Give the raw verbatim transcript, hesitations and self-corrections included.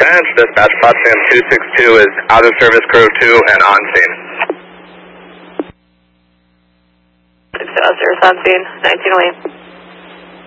advantage. Dispatch Potsdam two six two is out of service crew two and on scene. six oh, service on scene, nineteen oh eight.